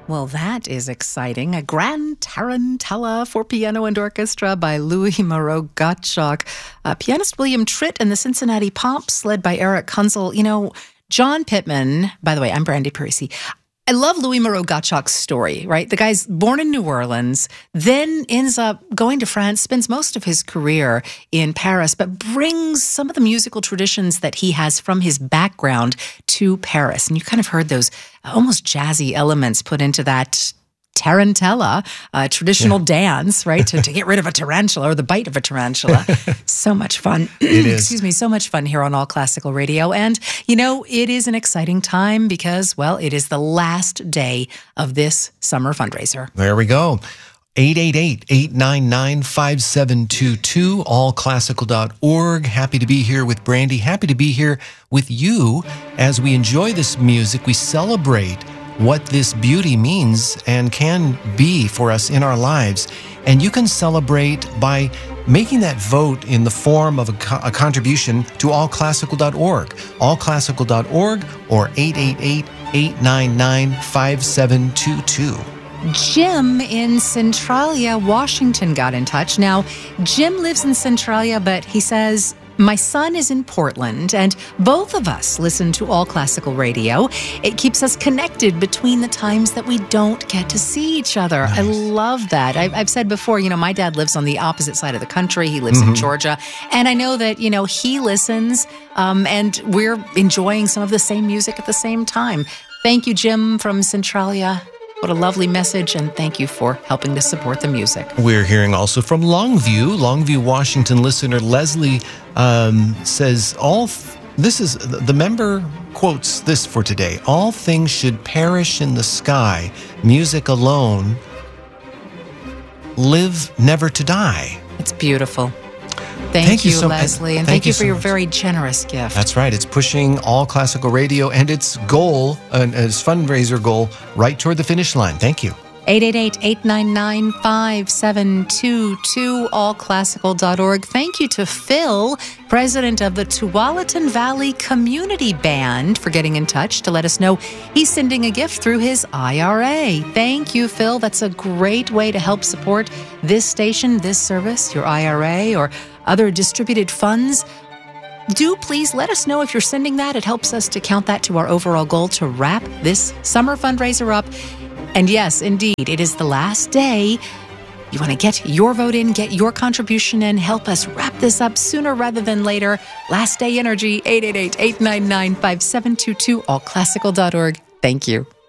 Well, that is exciting. A grand tarantella for piano and orchestra by Louis Moreau Gottschalk. Pianist William Tritt and the Cincinnati Pops, led by Eric Kunzel. You know, John Pittman, by the way, I'm Brandy Parisi. I love Louis Moreau Gottschalk's story, right? The guy's born in New Orleans, then ends up going to France, spends most of his career in Paris, but brings some of the musical traditions that he has from his background to Paris. And you kind of heard those almost jazzy elements put into that tarantella, traditional dance, right? To get rid of a tarantula or the bite of a tarantula. So much fun. It is. Excuse me, so much fun here on All Classical Radio. And, you know, it is an exciting time because, well, it is the last day of this summer fundraiser. There we go. 888-899-5722, allclassical.org. Happy to be here with Brandy. Happy to be here with you as we enjoy this music. We celebrate what this beauty means and can be for us in our lives. And you can celebrate by making that vote in the form of a contribution to allclassical.org, allclassical.org, or 888-899-5722. Jim in Centralia, Washington got in touch. Now, Jim lives in Centralia, but he says, my son is in Portland, and both of us listen to All Classical Radio. It keeps us connected between the times that we don't get to see each other. Nice. I love that. I've said before, you know, my dad lives on the opposite side of the country. He lives in Georgia. And I know that, you know, he listens, and we're enjoying some of the same music at the same time. Thank you, Jim from Centralia. What a lovely message, and thank you for helping to support the music. We're hearing also from Longview, Washington listener Leslie says, this is the member quotes this for today. All things should perish in the sky. Music alone, live never to die. It's beautiful. Thank you, Leslie, and thank you for your much. Very generous gift. That's right. It's pushing All Classical Radio and its goal, its fundraiser goal, right toward the finish line. Thank you. 888-899-5722, allclassical.org. Thank you to Phil, president of the Tualatin Valley Community Band, for getting in touch to let us know he's sending a gift through his IRA. Thank you, Phil. That's a great way to help support this station, this service, your IRA, or other distributed funds. Do please let us know if you're sending that. It helps us to count that to our overall goal to wrap this summer fundraiser up. And yes, indeed, it is the last day. You want to get your vote in, get your contribution in, help us wrap this up sooner rather than later. Last day energy, 888-899-5722, allclassical.org. Thank you.